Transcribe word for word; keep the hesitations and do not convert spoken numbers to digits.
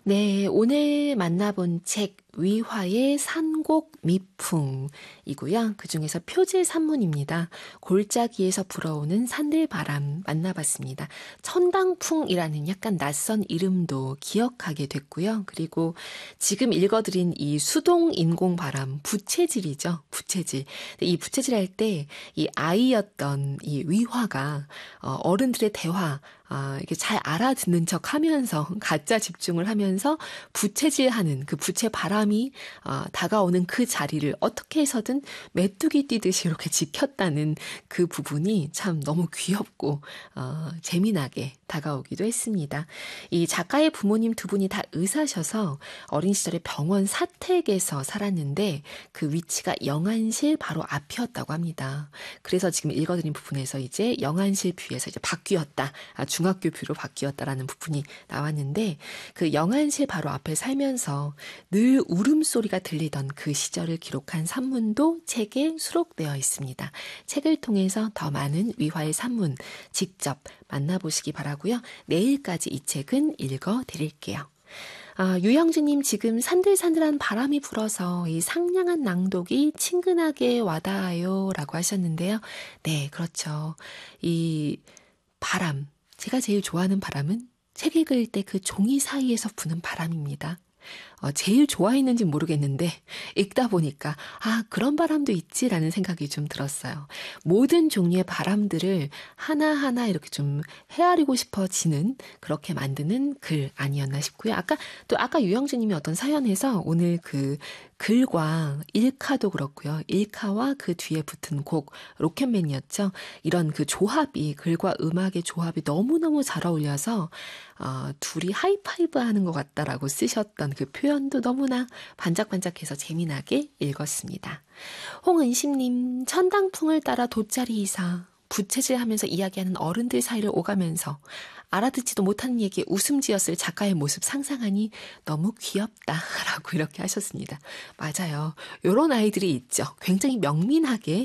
네, 오늘 만나본 책 위화의 산곡 미풍이고요. 그중에서 표제 산문입니다. 골짜기에서 불어오는 산들바람 만나봤습니다. 천당풍이라는 약간 낯선 이름도 기억하게 됐고요. 그리고 지금 읽어드린 이 수동 인공바람, 부채질이죠. 부채질. 이 부채질 할 때 이 아이였던 이 위화가 어른들의 대화, 아, 이게 잘 알아듣는 척 하면서, 가짜 집중을 하면서 부채질하는 그 부채 바람이 어, 다가오는 그 자리를 어떻게 해서든 메뚜기 뛰듯이 이렇게 지켰다는 그 부분이 참 너무 귀엽고, 어, 재미나게 다가오기도 했습니다. 이 작가의 부모님 두 분이 다 의사셔서 어린 시절에 병원 사택에서 살았는데 그 위치가 영안실 바로 앞이었다고 합니다. 그래서 지금 읽어드린 부분에서 이제 영안실 뷰에서 이제 바뀌었다. 아, 중학교 뷰로 바뀌었다라는 부분이 나왔는데 그 영안실 바로 앞에 살면서 늘 울음소리가 들리던 그 시절을 기록한 산문도 책에 수록되어 있습니다. 책을 통해서 더 많은 위화의 산문 직접 만나보시기 바라고요. 내일까지 이 책은 읽어드릴게요. 아, 유영진님 지금 산들산들한 바람이 불어서 이 상냥한 낭독이 친근하게 와닿아요 라고 하셨는데요. 네, 그렇죠. 이 바람, 제가 제일 좋아하는 바람은 책 읽을 때 그 종이 사이에서 부는 바람입니다. 어, 제일 좋아했는지 모르겠는데 읽다 보니까 아 그런 바람도 있지라는 생각이 좀 들었어요. 모든 종류의 바람들을 하나하나 이렇게 좀 헤아리고 싶어지는 그렇게 만드는 글 아니었나 싶고요. 아까 또 아까 유영진님이 어떤 사연에서 오늘 그 글과 일카도 그렇고요. 일카와 그 뒤에 붙은 곡 로켓맨이었죠. 이런 그 조합이 글과 음악의 조합이 너무너무 잘 어울려서 어, 둘이 하이파이브 하는 것 같다라고 쓰셨던 그 표현도 너무나 반짝반짝해서 재미나게 읽었습니다. 홍은심님, 천당풍을 따라 돗자리이사 부채질하면서 이야기하는 어른들 사이를 오가면서 알아듣지도 못하는 얘기에 웃음 지었을 작가의 모습 상상하니 너무 귀엽다라고 이렇게 하셨습니다. 맞아요. 이런 아이들이 있죠. 굉장히 명민하게